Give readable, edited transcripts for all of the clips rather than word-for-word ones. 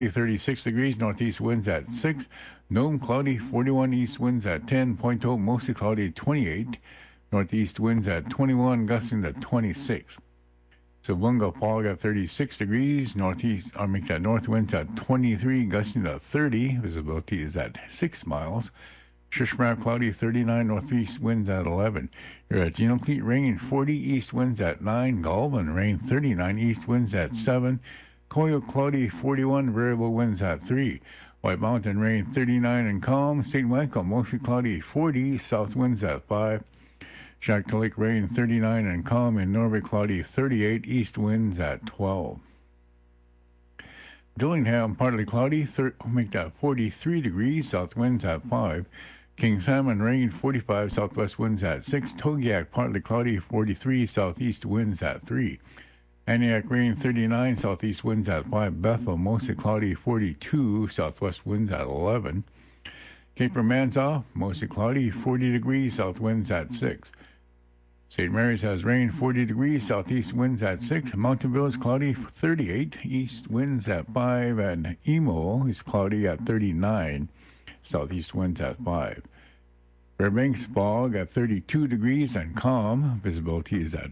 36 degrees, northeast winds at 6. Nome, cloudy, 41, east winds at 10. Point Hope, mostly cloudy, 28. Northeast winds at 21, gusting to 26. Savoonga, fog at 36 degrees, north winds at 23, gusting to 30. Visibility is at 6 miles. Shishmaref, cloudy, 39, northeast winds at 11. You're at Genocleat, rain, 40, east winds at 9. Galvin, rain, 39, east winds at 7. Coyle, cloudy, 41, variable winds at 3. White Mountain, rain, 39 and calm. St. Michael, mostly cloudy, 40, south winds at 5. Shakta Lake, rain, 39 and calm. In Norway, cloudy, 38, east winds at 12. Dillingham, partly cloudy, 43 degrees, south winds at 5. King Salmon, rain, 45, southwest winds at 6. Togiak, partly cloudy, 43, southeast winds at 3. Aniak, rain, 39, southeast winds at 5. Bethel, mostly cloudy, 42, southwest winds at 11. Cape Romanza, mostly cloudy, 40 degrees, south winds at 6. St. Mary's has rain, 40 degrees, southeast winds at 6. Mountain Village, cloudy, 38, east winds at 5. And Emo is cloudy at 39, southeast winds at 5. Fairbanks, fog at 32 degrees and calm. Visibility is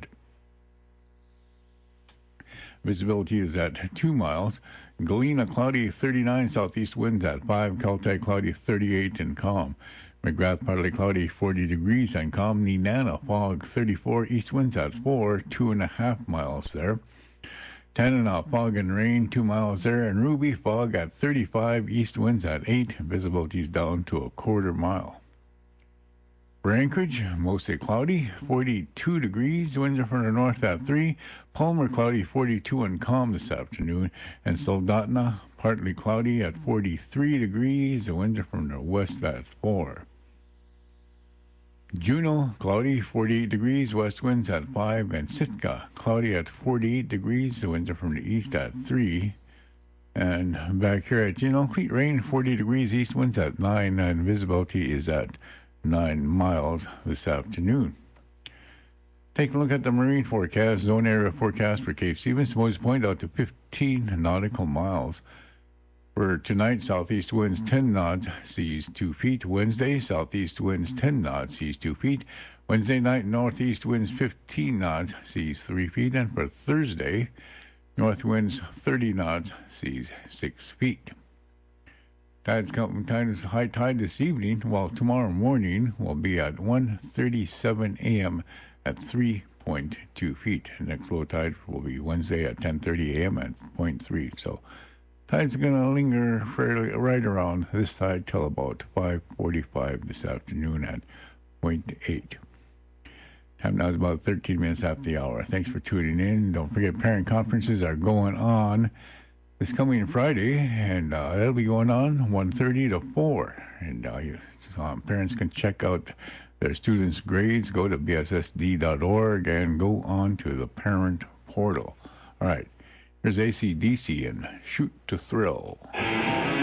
at 2 miles. Galena, cloudy, 39, southeast winds at 5. Caltech, cloudy, 38 and calm. McGrath, partly cloudy, 40 degrees and calm. Nenana, fog, 34, east winds at 4, 2.5 miles there. Tanana, fog and rain, 2 miles there. And Ruby, fog at 35, east winds at 8. Visibility is down to a quarter mile. For Anchorage, mostly cloudy, 42 degrees, winds are from the north at 3. Palmer, cloudy, 42 and calm this afternoon. And Soldotna, partly cloudy at 43 degrees, the winds are from the west at 4. Juneau, cloudy, 48 degrees, west winds at 5. And Sitka, cloudy at 48 degrees, the winds are from the east at 3. And back here at Genocleat, rain, 40 degrees, east winds at 9, and visibility is at 9 miles this afternoon. Take a look at the marine forecast, zone area forecast for Cape Stevens. Moise Point out to 15 nautical miles. For tonight, southeast winds 10 knots, seas 2 feet. Wednesday, southeast winds 10 knots, seas 2 feet. Wednesday night, northeast winds 15 knots, seas 3 feet. And for Thursday, north winds 30 knots, seas 6 feet. High tide this evening, while tomorrow morning will be at 1:37 a.m. at 3.2 feet. Next low tide will be Wednesday at 10:30 a.m. at 0.3. So tide's going to linger fairly right around this tide till about 5:45 this afternoon at 0.8. Time now is about 13 minutes after the hour. Thanks for tuning in. Don't forget, parent conferences are going on this coming Friday, and that'll be going on 1:30 to 4. And parents can check out their students' grades. Go to bssd.org and go on to the parent portal. All right, here's AC/DC and Shoot to Thrill.